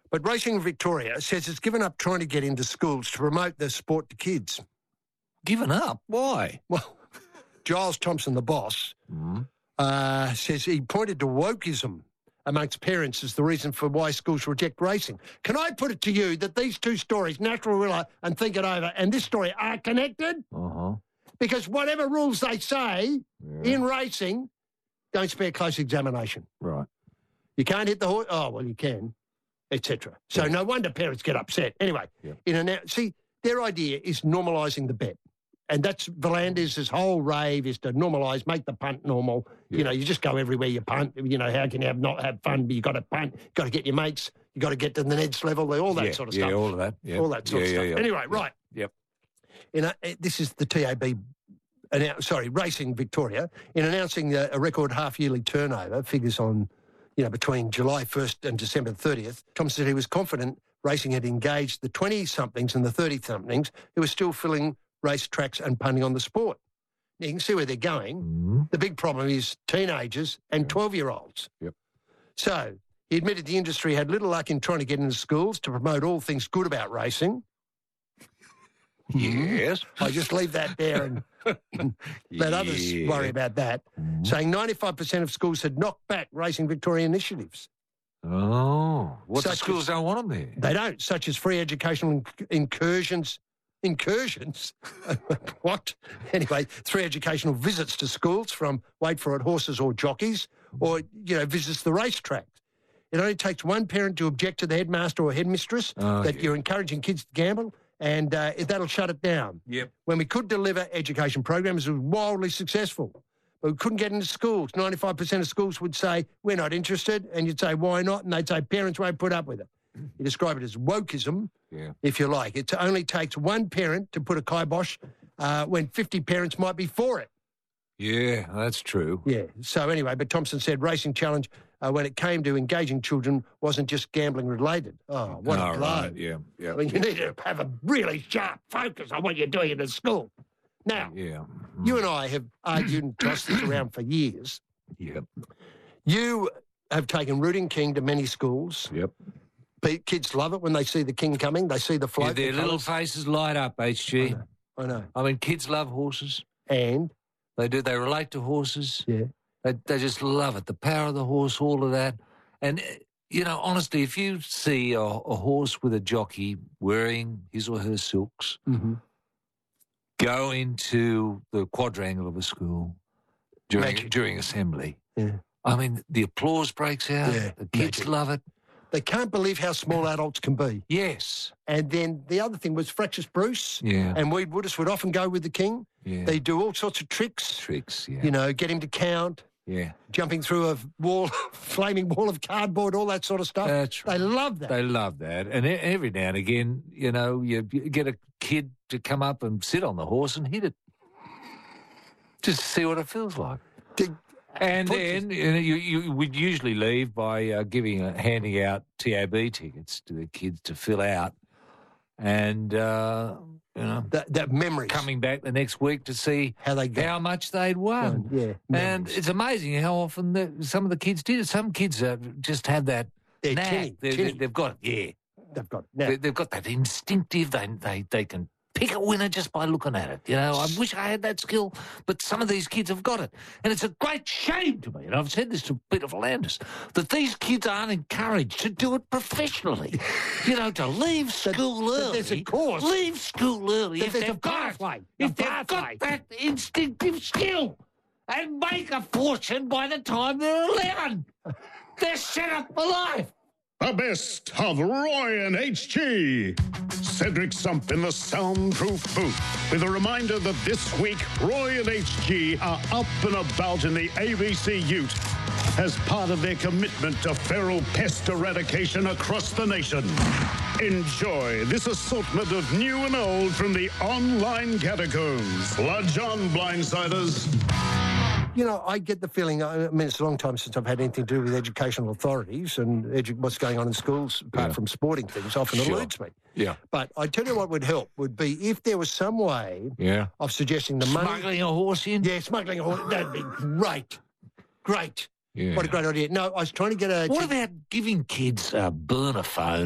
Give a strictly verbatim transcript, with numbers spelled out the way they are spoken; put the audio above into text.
But Racing Victoria says it's given up trying to get into schools to promote the sport to kids. Given up? Why? Well, Giles Thompson, the boss, mm. uh, says he pointed to wokeism amongst parents as the reason for why schools reject racing. Can I put it to you that these two stories, Natural Willow and Think It Over, and this story are connected? Uh-huh. Because whatever rules they say yeah. in racing, don't spare close examination. Right. You can't hit the horse. Oh, well, you can, et cetera. So yeah. no wonder parents get upset. Anyway, yeah. in an, see, their idea is normalising the bet. And that's V'landys' whole rave is to normalise, make the punt normal. Yeah. You know, you just go everywhere you punt. You know, how can you have not have fun? But you got to punt. You got to get your mates. You got to get to the Neds level. All that yeah, sort of yeah, stuff. all of that. Yeah. All that sort yeah, of stuff. Yeah, yeah. Anyway, yeah. right. Yep. In a, this is the T A B. Sorry, Racing Victoria in announcing a, a record half-yearly turnover figures on, you know, between July first and December thirtieth. Tom said he was confident racing had engaged the twenty-somethings and the thirty-somethings who were still filling race tracks and punting on the sport. Now, you can see where they're going. Mm-hmm. The big problem is teenagers and twelve-year-olds. Yep. So he admitted the industry had little luck in trying to get into schools to promote all things good about racing. Yes. I just leave that there and let yeah. others worry about that. Mm-hmm. Saying ninety-five percent of schools had knocked back Racing Victoria initiatives. Oh. What the Such schools as, don't want them there? They don't, such as free educational inc- incursions. Incursions? What? Anyway, three educational visits to schools from, wait for it, horses or jockeys, or, you know, visits the racetrack. It only takes one parent to object to the headmaster or headmistress oh, that yeah. you're encouraging kids to gamble, and uh, that'll shut it down. Yep. When we could deliver education programs, it was wildly successful. But we couldn't get into schools. ninety-five percent of schools would say, we're not interested, and you'd say, why not? And they'd say, parents won't put up with it. You describe it as wokeism, yeah. if you like. It only takes one parent to put a kibosh uh, when fifty parents might be for it. Yeah, that's true. Yeah. So anyway, but Thompson said Racing Challenge, uh, when it came to engaging children, wasn't just gambling related. Oh, what oh, a blow. Right. Yeah, yeah. I mean, yeah. you need to have a really sharp focus on what you're doing in the school. Now, yeah. you and I have argued and tossed this around for years. Yep. You have taken Rooting King to many schools. Yep. Kids love it when they see the king coming. They see the float. Yeah, their the little colours. faces light up, H G. I know. I know. I mean, kids love horses. And? They do. They relate to horses. Yeah. They, they just love it. The power of the horse, all of that. And, you know, honestly, if you see a, a horse with a jockey wearing his or her silks, mm-hmm. go into the quadrangle of a school during, during assembly, yeah. I mean, the applause breaks out. Yeah. The kids Magic. love it. They can't believe how small adults can be. Yes. And then the other thing was Fractious Bruce Yeah. and Weed Woodis would often go with the king. Yeah. They do all sorts of tricks. Tricks, yeah. You know, get him to count. Yeah. Jumping through a wall, flaming wall of cardboard, all that sort of stuff. That's right. They love that. They love that. And e- every now and again, you know, you, you get a kid to come up and sit on the horse and hit it. Just to see what it feels like. Did, And then you, know, you, you would usually leave by uh, giving, uh, handing out T A B tickets to the kids to fill out, and uh, you know that, that memories coming back the next week to see how they go. how much they'd won. Yeah, and memories. it's amazing how often the, some of the kids did it. Some kids uh, just have that They're knack. tinny, They- tinny. they- They've got it. Yeah, They've got it. Now, they, they've got that instinctive. They they they can pick a winner just by looking at it. You know, I wish I had that skill, but some of these kids have got it. And it's a great shame to me, and I've said this to Peter V'landys, that these kids aren't encouraged to do it professionally. You know, to leave school that early. there's a course. Leave school early That if there's a they've got pathway. it. A If they've pathway. got that instinctive skill. And make a fortune by the time they're eleven. They're set up for life. The best of Roy and H G. Cedric Sump in the soundproof booth with a reminder that this week Roy and H G are up and about in the A B C Ute as part of their commitment to feral pest eradication across the nation. Enjoy this assortment of new and old from the online catacombs. Lodge on, blindsiders. You know, I get the feeling, I mean, it's a long time since I've had anything to do with educational authorities and edu- what's going on in schools, apart Yeah. from sporting things, often Sure. eludes me. Yeah. But I tell you what would help would be if there was some way Yeah. of suggesting the money... Smuggling a horse in? Yeah, smuggling a horse. That'd be great. Great. Yeah. What a great idea. No, I was trying to get a... What about giving kids a burner phone